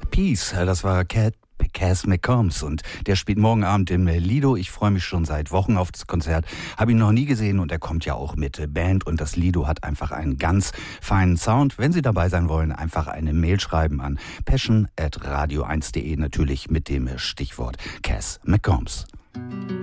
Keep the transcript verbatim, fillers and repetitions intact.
Peace, das war Cat Cass McCombs und der spielt morgen Abend im Lido. Ich freue mich schon seit Wochen auf das Konzert. Habe ihn noch nie gesehen und er kommt ja auch mit Band und das Lido hat einfach einen ganz feinen Sound. Wenn Sie dabei sein wollen, einfach eine Mail schreiben an passion at radio eins punkt de, natürlich mit dem Stichwort Cass McCombs.